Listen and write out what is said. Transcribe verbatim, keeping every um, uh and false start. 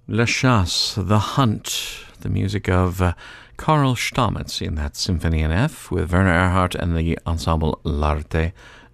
La Chasse, The Hunt, the music of uh, Karl Stamitz in that Symphony in F with Werner Erhardt and the ensemble L'Arte